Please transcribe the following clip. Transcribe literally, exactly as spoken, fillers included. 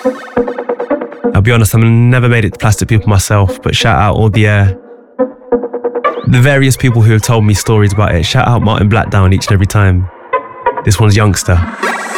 I'll be honest, I've never made it to Plastic People myself, but shout out all the uh, the various people who have told me stories about it. Shout out Martin Blackdown each and every time. This one's Youngster.